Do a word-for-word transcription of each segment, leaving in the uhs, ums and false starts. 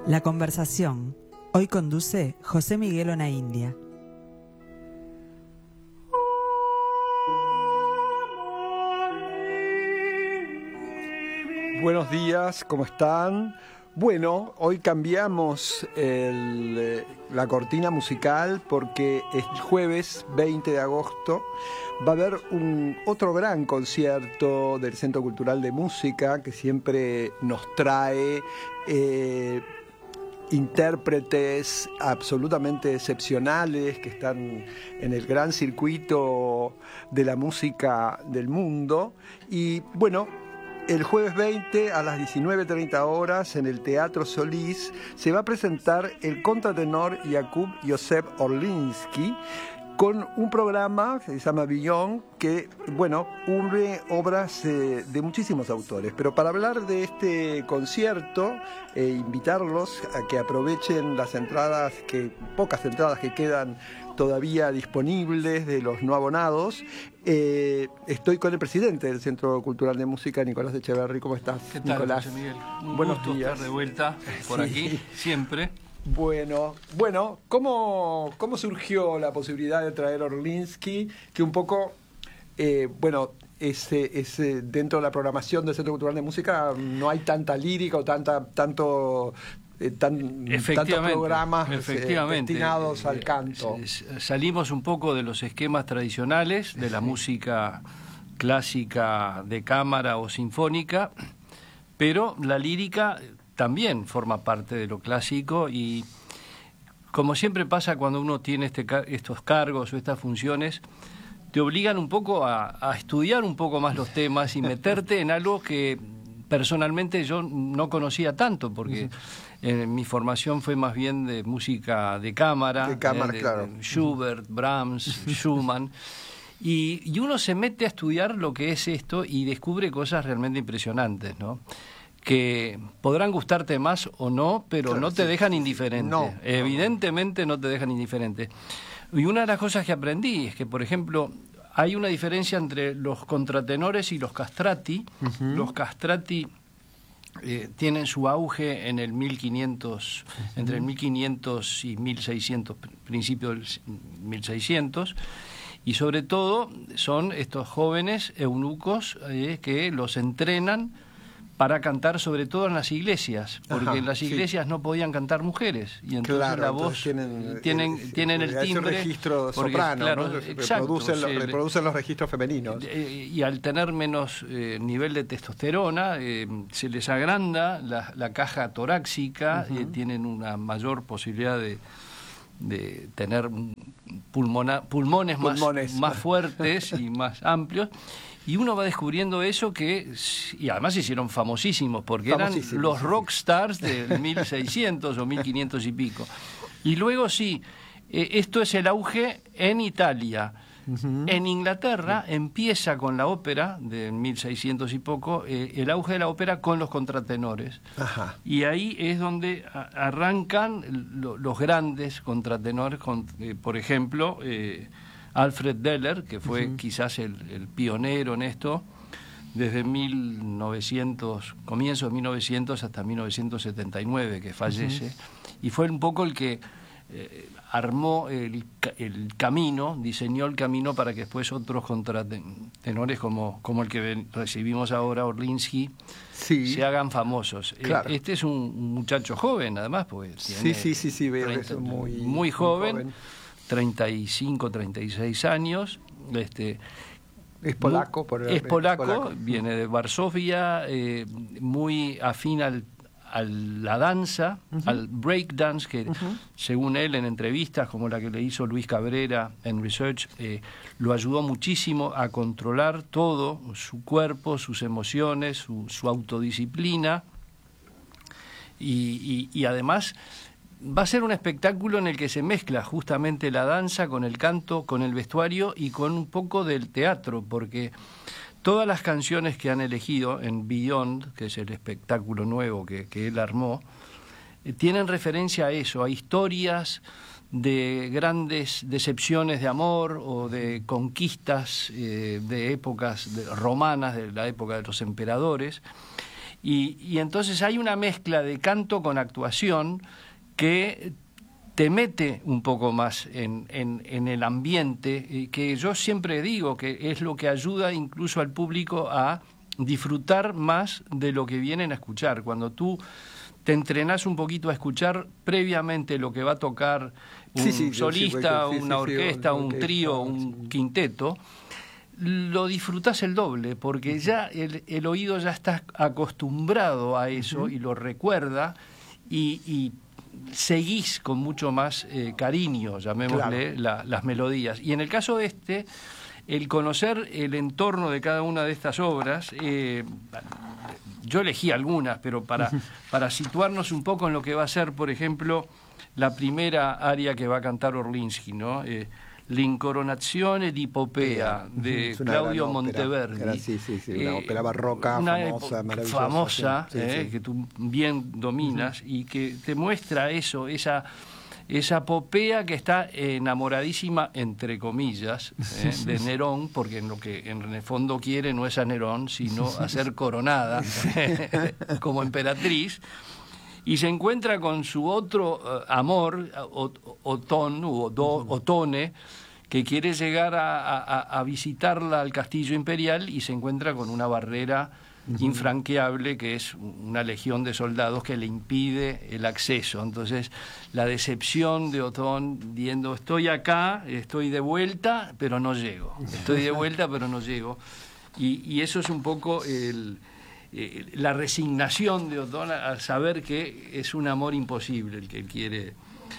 La conversación. Hoy conduce José Miguel Onaindia. Buenos días, ¿cómo están? Bueno, hoy cambiamos el, la cortina musical porque el jueves veinte de agosto va a haber un otro gran concierto del Centro Cultural de Música que siempre nos trae eh, intérpretes absolutamente excepcionales que están en el gran circuito de la música del mundo. Y bueno, el jueves veinte a las diecinueve treinta horas en el Teatro Solís se va a presentar el contratenor Jakub Joseph Orlinsky con un programa que se llama Beyond, que, bueno, une obras eh, de muchísimos autores. Pero para hablar de este concierto, e invitarlos a que aprovechen las entradas, que pocas entradas que quedan todavía disponibles de los no abonados, eh, estoy con el presidente del Centro Cultural de Música, Nicolás Echeverry. ¿Cómo estás, ¿Qué tal, Nicolás? José Miguel? Un Buenos gusto días. estar de vuelta por Sí. aquí, siempre. Bueno, bueno, ¿cómo, cómo surgió la posibilidad de traer Orlinsky? Que un poco, eh, bueno, ese, ese, dentro de la programación del Centro Cultural de Música no hay tanta lírica o tanta, tanto, eh, tan, tantos programas efectivamente, eh, destinados eh, al canto. Eh, salimos un poco de los esquemas tradicionales de la sí. música clásica de cámara o sinfónica, pero la lírica también forma parte de lo clásico y, como siempre pasa cuando uno tiene este, estos cargos o estas funciones, te obligan un poco a, a estudiar un poco más los temas y meterte en algo que personalmente yo no conocía tanto, porque eh, mi formación fue más bien de música de cámara, de cámara, eh, de, claro. de Schubert, Brahms, Schumann, y, y uno se mete a estudiar lo que es esto y descubre cosas realmente impresionantes, ¿no? Que podrán gustarte más o no, pero claro, no te sí, dejan indiferente. No, Evidentemente no te dejan indiferente. Y una de las cosas que aprendí es que, por ejemplo, hay una diferencia entre los contratenores y los castrati. Uh-huh. Los castrati eh, tienen su auge en el mil quinientos, uh-huh. entre el mil quinientos y mil seiscientos, principio del mil seiscientos. Y sobre todo son estos jóvenes eunucos eh, que los entrenan para cantar, sobre todo en las iglesias, porque Ajá, en las iglesias sí. no podían cantar mujeres, y entonces claro, la voz entonces tienen, tienen, eh, tienen el timbre, un registro porque, soprano, claro, ¿no? exacto, reproducen, se, los, reproducen los registros femeninos. Eh, y al tener menos eh, nivel de testosterona, eh, se les agranda la, la caja torácica, uh-huh. eh, tienen una mayor posibilidad de, de tener pulmona, pulmones, pulmones. Más, más fuertes y más amplios. Y uno va descubriendo eso que, y además se hicieron famosísimos, porque eran los rock stars del mil seiscientos o mil quinientos y pico. Y luego sí, eh, esto es el auge en Italia. Uh-huh. En Inglaterra empieza con la ópera de mil seiscientos y poco, eh, el auge de la ópera con los contratenores. Ajá. Y ahí es donde a, arrancan lo, los grandes contratenores, con, eh, por ejemplo... Eh, Alfred Deller, que fue uh-huh. quizás el, el pionero en esto, desde mil novecientos, comienzo de mil novecientos hasta mil novecientos setenta y nueve, que fallece, uh-huh. y fue un poco el que eh, armó el, el camino, diseñó el camino para que después otros contratenores como, como el que ven, recibimos ahora, Orlinsky, sí. se hagan famosos. Claro. Este es un muchacho joven, además, porque tiene sí, sí, sí, sí, veo treinta, eso muy, muy joven. Muy joven. treinta y cinco, treinta y seis años. Este, es polaco. Por es, polaco, es polaco, viene de Varsovia, eh, muy afín al, a la danza, uh-huh. al breakdance, que uh-huh. según él en entrevistas como la que le hizo Luis Cabrera en Research, eh, lo ayudó muchísimo a controlar todo, su cuerpo, sus emociones, su, su autodisciplina, y, y, y además... va a ser un espectáculo en el que se mezcla justamente la danza con el canto, con el vestuario y con un poco del teatro, porque todas las canciones que han elegido en Beyond, que es el espectáculo nuevo que, que él armó, eh, tienen referencia a eso, a historias de grandes decepciones de amor o de conquistas eh, de épocas de, romanas, de la época de los emperadores. Y, y entonces hay una mezcla de canto con actuación que te mete un poco más en, en, en el ambiente, eh, que yo siempre digo que es lo que ayuda incluso al público a disfrutar más de lo que vienen a escuchar. Cuando tú te entrenás un poquito a escuchar previamente lo que va a tocar un sí, sí, solista, sí, sí, una sí, orquesta, sí, un orquesta, trío, un sí. quinteto, lo disfrutás el doble, porque ya el, el oído ya está acostumbrado a eso, uh-huh, y lo recuerda, y, y seguís con mucho más eh, cariño, llamémosle, claro, la, las melodías. Y en el caso de este, el conocer el entorno de cada una de estas obras, eh, yo elegí algunas, pero para, para situarnos un poco en lo que va a ser, por ejemplo, la primera aria que va a cantar Orlinsky, ¿no? Eh, L'Incoronazione di Popea, de Claudio Monteverdi. Era, sí, sí, sí, una eh, ópera barroca una famosa, maravillosa. Famosa, sí, eh, sí. que tú bien dominas, uh-huh, y que te muestra eso, esa, esa Popea que está enamoradísima, entre comillas, eh, de Nerón, porque en lo que en el fondo quiere no es a Nerón, sino a ser coronada como emperatriz. Y se encuentra con su otro uh, amor, Otón, o Do, Otone, que quiere llegar a, a, a visitarla al castillo imperial, y se encuentra con una barrera uh-huh, infranqueable, que es una legión de soldados que le impide el acceso. Entonces, la decepción de Otón, diciendo, estoy acá, estoy de vuelta, pero no llego. Estoy de vuelta, pero no llego. Y, y eso es un poco el... Eh, la resignación de Otón al saber que es un amor imposible el que él quiere,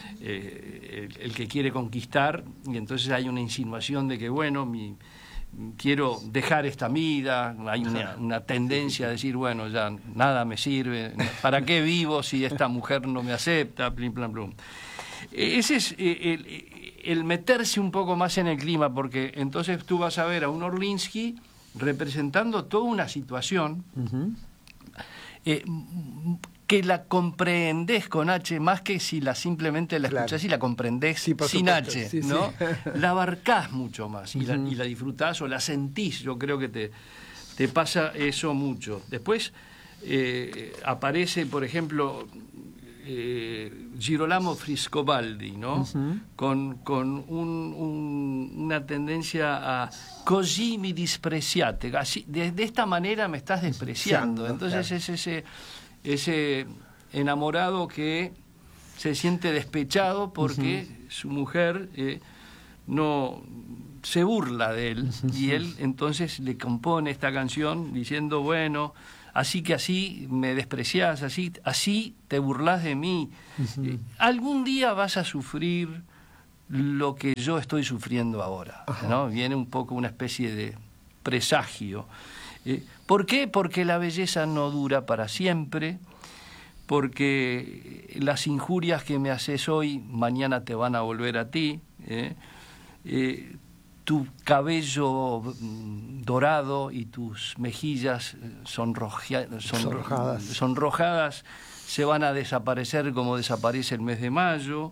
eh, el, el que quiere conquistar, y entonces hay una insinuación de que, bueno, mi, quiero dejar esta vida, hay una, una tendencia a decir, bueno, ya nada me sirve, ¿para qué vivo si esta mujer no me acepta? Plim, plam, plum. Ese es el, el meterse un poco más en el clima, porque entonces tú vas a ver a un Orlinsky representando toda una situación, uh-huh, eh, que la comprendés con H más que si la simplemente la escuchás, claro, y la comprendés sí, sin supuesto, H, sí, ¿no? Sí. La abarcás mucho más, y, uh-huh, la, y la disfrutás o la sentís. Yo creo que te, te pasa eso mucho. Después eh, aparece, por ejemplo, Eh, Girolamo Frescobaldi, ¿no? Uh-huh. Con, con un, un, una tendencia a così mi dispreziate, así, de, de esta manera me estás despreciando. Entonces es ese, ese enamorado que se siente despechado porque uh-huh, su mujer eh, no se burla de él, uh-huh, y él entonces le compone esta canción diciendo, bueno, así que así me despreciás, así, así te burlás de mí. Uh-huh. Eh, algún día vas a sufrir lo que yo estoy sufriendo ahora, uh-huh, ¿no? Viene un poco una especie de presagio. Eh, ¿Por qué? Porque la belleza no dura para siempre, porque las injurias que me haces hoy, mañana te van a volver a ti. ¿eh? Eh, tu cabello dorado y tus mejillas sonroja, sonro, sonrojadas. sonrojadas se van a desaparecer como desaparece el mes de mayo,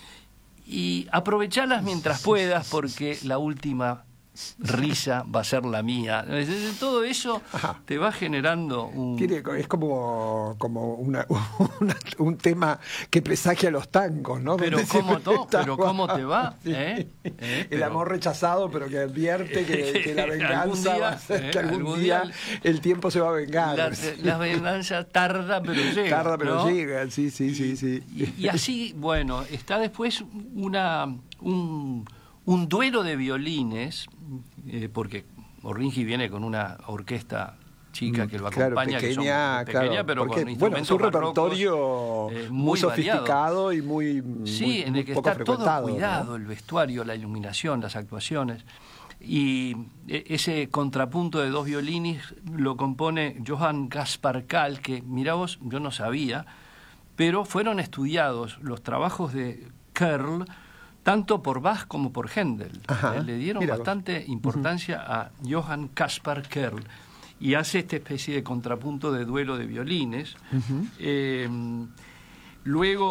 y aprovechalas mientras puedas, porque la última risa va a ser la mía. Todo eso Ajá. te va generando un... Tiene, es como, como una, una, un tema que presagia los tangos, ¿no? Pero cómo, to, pero cómo te va, sí. ¿eh? ¿Eh? El amor rechazado, pero que advierte que, que la venganza día, va a ser, eh, que algún, algún día, día el tiempo se va a vengar. La, la venganza tarda, pero llega. Tarda, pero ¿no? llega, sí, sí, sí, sí. Y, y así, bueno, está después una un, un duelo de violines, eh, porque Orlinsky viene con una orquesta chica que lo acompaña, claro, pequeña, que son pequeña, claro, pero porque, con instrumentos bueno, es un repertorio barrocos, eh, muy, muy sofisticado variado. y muy, sí, muy, en el que muy poco está todo cuidado, ¿no? El vestuario, la iluminación, las actuaciones, y ese contrapunto de dos violines lo compone Johann Caspar Kahl, que mirá vos, yo no sabía, pero fueron estudiados los trabajos de Kerl tanto por Bach como por Händel. Ajá, eh, le dieron bastante vos. importancia uh-huh. a Johann Caspar Kerl, y hace esta especie de contrapunto de duelo de violines. Uh-huh. Eh, luego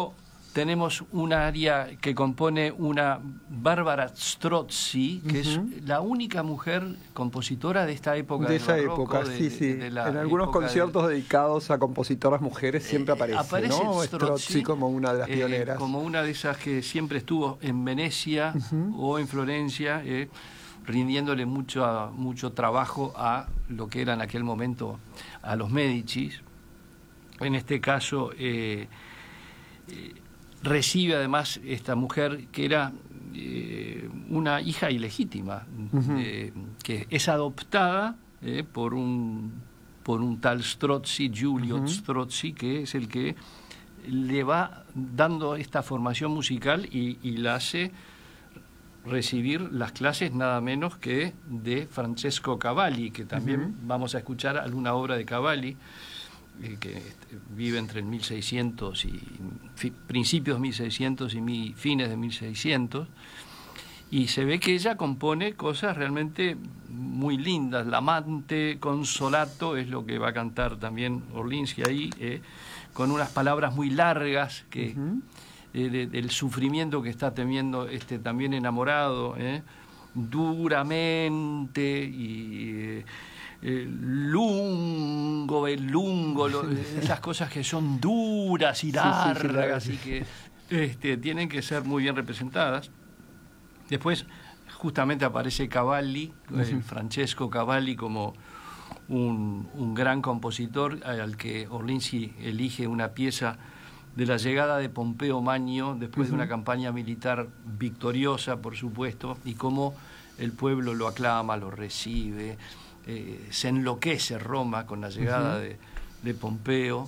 tenemos un área que compone una Bárbara Strozzi, que uh-huh. es la única mujer compositora de esta época. De del esa barroco, época, de, sí, de, sí. De, de la en algunos conciertos de... dedicados a compositoras mujeres siempre aparece, eh, aparece ¿no? Strozzi, Strozzi como una de las pioneras. Eh, como una de esas que siempre estuvo en Venecia uh-huh. o en Florencia, eh, rindiéndole mucho, mucho trabajo a lo que era en aquel momento a los Médicis. En este caso... Eh, eh, recibe además esta mujer que era eh, una hija ilegítima, uh-huh. eh, que es adoptada eh, por un por un tal Strozzi, Giulio uh-huh. Strozzi, que es el que le va dando esta formación musical y, y la hace recibir las clases nada menos que de Francesco Cavalli, que también uh-huh. vamos a escuchar alguna obra de Cavalli, que vive entre el mil seiscientos y fi, principios de mil seiscientos y mi, fines de mil seiscientos, y se ve que ella compone cosas realmente muy lindas. L'amante consolato es lo que va a cantar también Orlinsky ahí, eh, con unas palabras muy largas que uh-huh. eh, de, del sufrimiento que está teniendo este también enamorado, eh, duramente y eh, Eh, lungo, el lungo, lo, esas cosas que son duras y largas sí, sí, sí, y que este, tienen que ser muy bien representadas. Después justamente aparece Cavalli, uh-huh. el Francesco Cavalli, como un, un gran compositor al que Orlinsky elige una pieza de la llegada de Pompeo Magno después uh-huh. de una campaña militar victoriosa, por supuesto, y cómo el pueblo lo aclama, lo recibe. Eh, se enloquece Roma con la llegada uh-huh. de, de Pompeo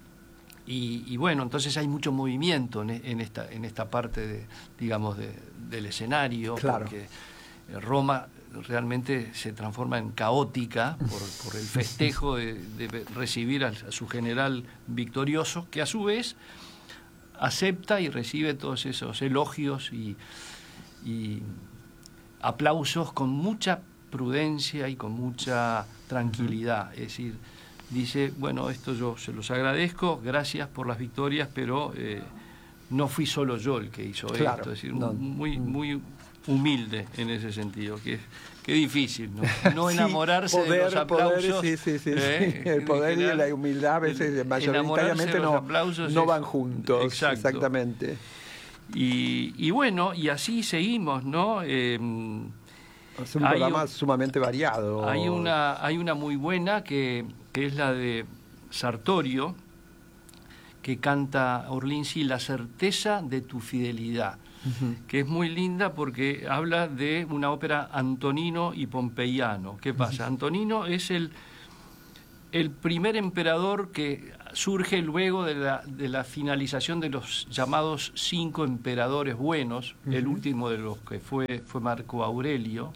y, y bueno, entonces hay mucho movimiento en, en esta en esta parte de, digamos de, del escenario, claro. porque Roma realmente se transforma en caótica por, por el festejo de, de recibir a, a su general victorioso, que a su vez acepta y recibe todos esos elogios y, y aplausos con mucha prudencia y con mucha tranquilidad. Es decir, dice, bueno, esto yo se los agradezco, gracias por las victorias, pero eh, no fui solo yo el que hizo claro, esto. Es decir, no. muy, muy humilde en ese sentido, que qué difícil, ¿no? No enamorarse sí, poder, de los aplausos. Poder, sí, sí, sí, ¿eh? sí. El poder y la humildad a veces mayoritariamente no, no van juntos. Exacto. Exactamente. Y, y bueno, y así seguimos, ¿no? Eh, Es un programa un, sumamente variado. Hay una, hay una muy buena que, que es la de Sartorio, que canta Orlinsky, La certeza de tu fidelidad, uh-huh. que es muy linda porque habla de una ópera Antonino y Pompeiano. ¿Qué pasa? Uh-huh. Antonino es el, el primer emperador que surge luego de la, de la finalización de los llamados cinco emperadores buenos, uh-huh. el último de los que fue, fue Marco Aurelio,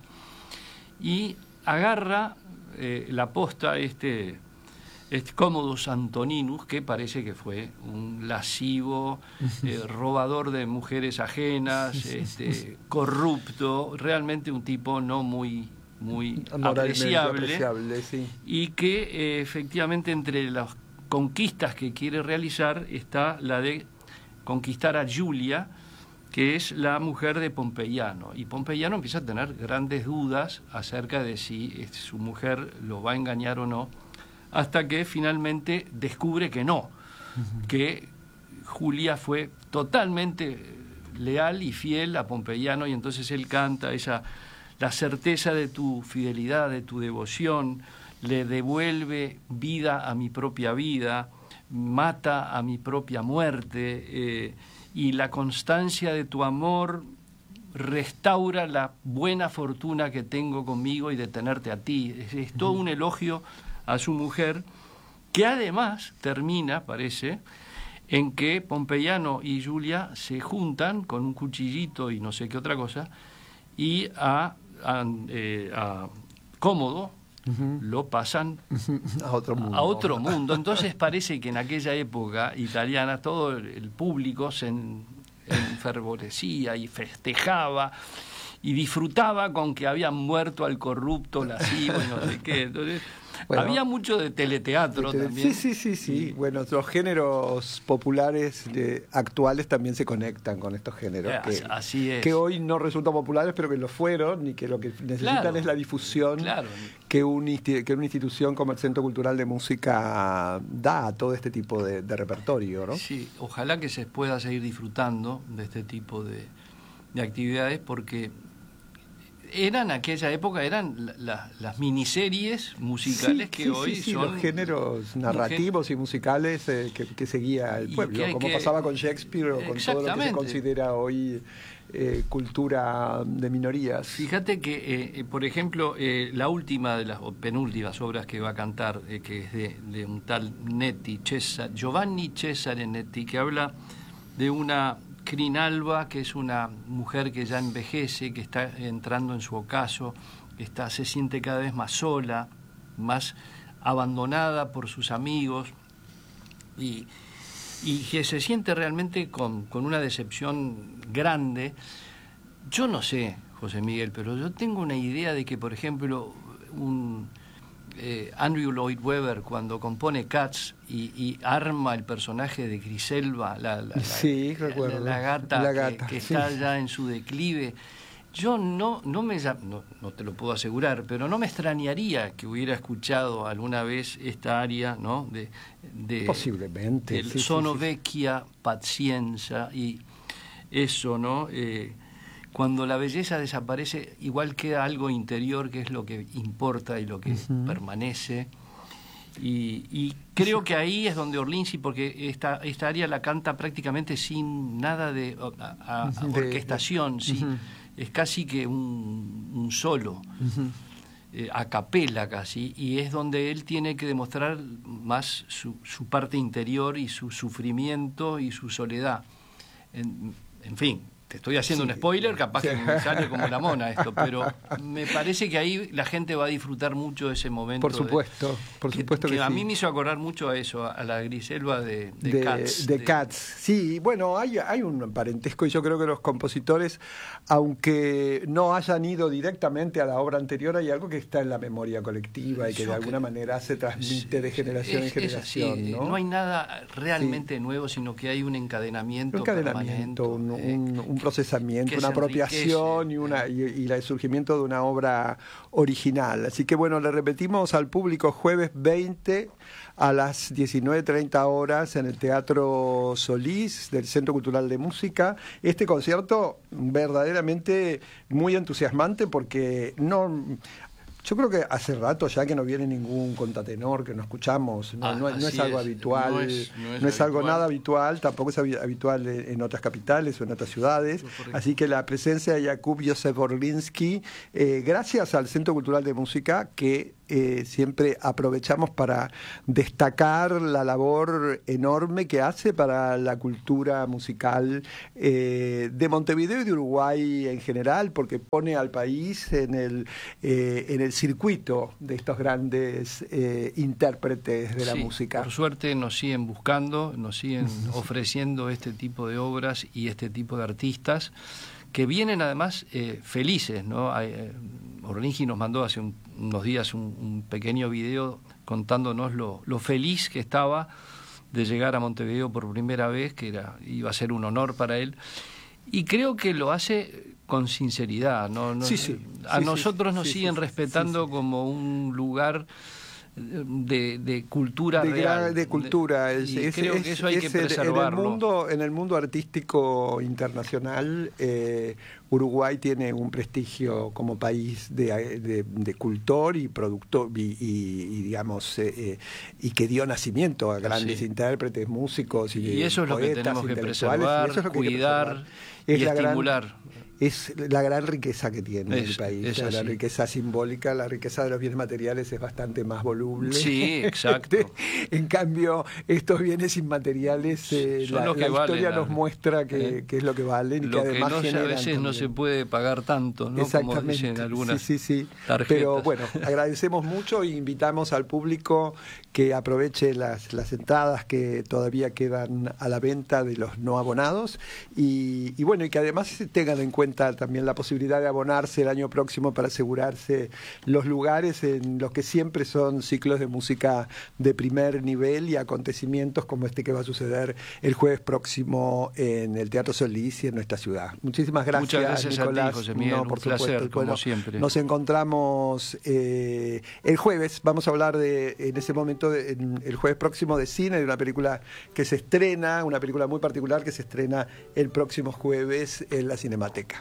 y agarra eh, la posta este, este Commodus Antoninus, que parece que fue un lascivo, eh, robador de mujeres ajenas, este, corrupto, realmente un tipo no muy... muy apreciable, apreciable sí. y que eh, efectivamente entre las conquistas que quiere realizar está la de conquistar a Julia, que es la mujer de Pompeiano, y Pompeiano empieza a tener grandes dudas acerca de si su mujer lo va a engañar o no, hasta que finalmente descubre que no, uh-huh. que Julia fue totalmente leal y fiel a Pompeiano, y entonces él canta esa la certeza de tu fidelidad, de tu devoción, le devuelve vida a mi propia vida, mata a mi propia muerte, eh, y la constancia de tu amor restaura la buena fortuna que tengo conmigo y de tenerte a ti. Es, es todo un elogio a su mujer, que además termina, parece, en que Pompeiano y Julia se juntan con un cuchillito y no sé qué otra cosa, y a, a, eh, a Cómodo uh-huh. lo pasan a otro mundo. A otro mundo. Entonces parece que en aquella época italiana todo el público se en, enfervorecía y festejaba y disfrutaba con que habían muerto al corrupto lascivo y no sé qué. Entonces Bueno, había mucho de teleteatro de tele... también. Sí, sí, sí, sí. Bueno, los géneros populares de, actuales también se conectan con estos géneros. Eh, que, así es. Que hoy no resultan populares, pero que lo fueron y que lo que necesitan Claro, es la difusión claro. que, un, que una institución como el Centro Cultural de Música da a todo este tipo de, de repertorio, ¿no? Sí, ojalá que se pueda seguir disfrutando de este tipo de, de actividades, porque eran, aquella época, eran la, la, las miniseries musicales sí, que sí, hoy sí, sí, son... los géneros narrativos y musicales eh, que, que seguía el pueblo, como que... pasaba con Shakespeare o con todo lo que se considera hoy eh, cultura de minorías. Fíjate que, eh, por ejemplo, eh, la última de las o penúltimas obras que va a cantar, eh, que es de, de un tal Netti, Cesare, Giovanni Cesare Netti, que habla de una Crinalba, que es una mujer que ya envejece, que está entrando en su ocaso, que está, se siente cada vez más sola, más abandonada por sus amigos, y, y que se siente realmente con, con una decepción grande. Yo no sé, José Miguel, pero yo tengo una idea de que, por ejemplo, un... Eh, Andrew Lloyd Webber, cuando compone Cats y, y arma el personaje de Griselda, la, la, sí, la, recuerdo. la, la gata, la gata que, que sí. está ya en su declive, yo no no me no, no te lo puedo asegurar, pero no me extrañaría que hubiera escuchado alguna vez esta aria, ¿no? De, de posiblemente del sí, sono sí, sí. vecchia pazienza, y eso, ¿no? Eh, Cuando la belleza desaparece, igual queda algo interior que es lo que importa y lo que uh-huh. permanece. Y, y creo que ahí es donde Orlinski, porque esta, esta aria la canta prácticamente sin nada de a, a, a orquestación, sí, uh-huh. es casi que un, un solo, uh-huh. eh, a capela casi, y es donde él tiene que demostrar más su, su parte interior y su sufrimiento y su soledad. En, en fin, te estoy haciendo sí. un spoiler, capaz sí. que me sale como la mona esto, pero me parece que ahí la gente va a disfrutar mucho de ese momento. Por supuesto, de, por supuesto que, que, que a sí. mí me hizo acordar mucho a eso, a la Griselda de, de, de Cats. De, de Cats, sí, bueno, hay, hay un parentesco y yo creo que los compositores, aunque no hayan ido directamente a la obra anterior, hay algo que está en la memoria colectiva y que yo de alguna que, manera se transmite de generación es, en generación. Es, ¿no? no hay nada realmente sí. nuevo, sino que hay un encadenamiento, un encadenamiento, un, eh, un, un procesamiento, una apropiación y, una, y, y el surgimiento de una obra original. Así que bueno, le repetimos al público jueves veinte a las diecinueve treinta horas en el Teatro Solís del Centro Cultural de Música. Este concierto verdaderamente muy entusiasmante porque no... Yo creo que hace rato ya que no viene ningún contratenor, que no escuchamos, no, ah, no, no es algo es. habitual, no es, no es, no es algo habitual. nada habitual, tampoco es habitual en otras capitales o en otras ciudades, así que la presencia de Jakub Józef Orlinski, eh, gracias al Centro Cultural de Música, que eh, siempre aprovechamos para destacar la labor enorme que hace para la cultura musical eh, de Montevideo y de Uruguay en general, porque pone al país en el, eh, en el circuito de estos grandes eh, intérpretes de la sí, música. Por suerte nos siguen buscando, nos siguen ofreciendo este tipo de obras y este tipo de artistas que vienen además eh, felices, ¿no? Eh, Orlinski nos mandó hace un, unos días un, un pequeño video contándonos lo, lo feliz que estaba de llegar a Montevideo por primera vez, que era, iba a ser un honor para él, y creo que lo hace con sinceridad, ¿no? no sí, sí, a sí, nosotros sí, nos sí, siguen sí, respetando sí, sí. como un lugar de, de cultura de, real. De cultura. Es, y es, creo es, que eso hay que el, preservarlo. En el mundo, en el mundo artístico internacional, eh, Uruguay tiene un prestigio como país de, de, de cultor y productor y, y, y digamos eh, eh, y que dio nacimiento a grandes sí. intérpretes, músicos y, y eso es poetas, lo que tenemos que preservar, eso es lo que cuidar y es estimular. Gran, es la gran riqueza que tiene es, el país, es la riqueza simbólica, la riqueza de los bienes materiales es bastante más voluble. Sí, exacto. En cambio, estos bienes inmateriales, eh, la, que la historia valen, nos muestra que, eh, que es lo que valen y lo que además que no, generan a veces también. No se puede pagar tanto, ¿no? Exactamente. Como dicen algunas sí, sí, sí. tarjetas. Pero bueno, agradecemos mucho e invitamos al público que aproveche las, las entradas que todavía quedan a la venta de los no abonados y, y bueno, y que además tengan en cuenta cuenta también la posibilidad de abonarse el año próximo para asegurarse los lugares en los que siempre son ciclos de música de primer nivel y acontecimientos como este que va a suceder el jueves próximo en el Teatro Solís y en nuestra ciudad. Muchísimas gracias, Muchas gracias Nicolás. a ti, José Miguel, no, un por placer, supuesto. como Bueno, siempre. Nos encontramos eh, el jueves, vamos a hablar de, en ese momento, de, en, el jueves próximo de cine, de una película que se estrena, una película muy particular que se estrena el próximo jueves en la Cinemateca.